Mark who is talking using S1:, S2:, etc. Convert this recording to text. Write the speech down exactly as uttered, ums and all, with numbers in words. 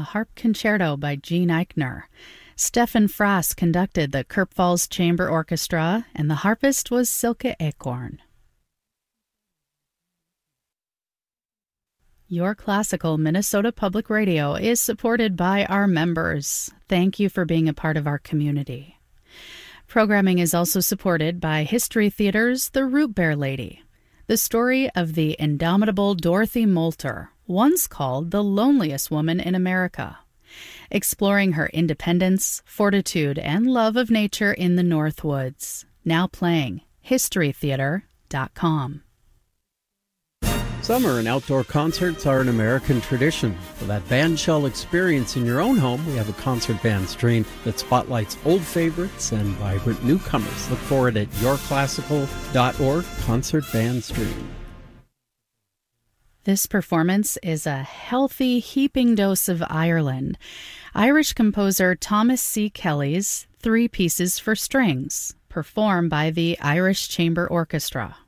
S1: Harp Concerto by Gene Eichner. Stefan Frass conducted the Kurpfalz Chamber Orchestra, and the harpist was Silke Ekorn. Your Classical Minnesota Public Radio is supported by our members. Thank you for being a part of our community. Programming is also supported by History Theater's The Root Bear Lady, the story of the indomitable Dorothy Moulter, once called the loneliest woman in America, exploring her independence, fortitude, and love of nature in the North Woods. Now playing history theater dot com.
S2: Summer and outdoor concerts are an American tradition. For that bandshell experience in your own home, we have a concert band stream that spotlights old favorites and vibrant newcomers. Look for it at your classical dot org, Concert Band Stream.
S1: This performance is a healthy, heaping dose of Ireland. Irish composer Thomas C. Kelly's Three Pieces for Strings, performed by the Irish Chamber Orchestra.